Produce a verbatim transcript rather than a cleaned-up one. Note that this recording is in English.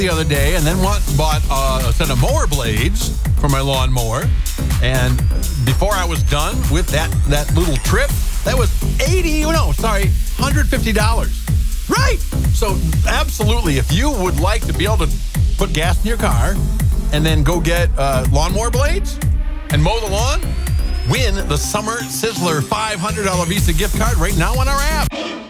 the other day and then want, bought uh, a set of mower blades for my lawnmower. And before I was done with that, that little trip, that was eighty, no, sorry, one hundred fifty dollars. Right. So absolutely, if you would like to be able to put gas in your car and then go get uh, lawnmower blades and mow the lawn, win the Summer Sizzler five hundred dollars Visa gift card right now on our app.